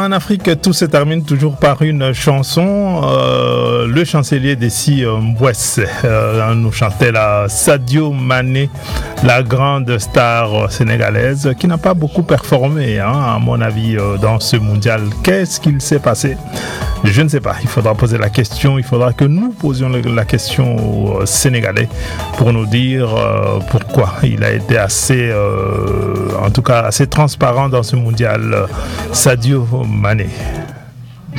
en Afrique, tout se termine toujours par une chanson. Le chancelier d'Essie Mbouesse nous chantait la Sadio Mané, la grande star sénégalaise, qui n'a pas beaucoup performé, à mon avis, dans ce mondial. Qu'est-ce qu'il s'est passé ? Je ne sais pas. Il faudra poser la question. Il faudra que nous posions la question aux Sénégalais pour nous dire pourquoi il a été assez, en tout cas, assez transparent dans ce mondial. Sadio Mané.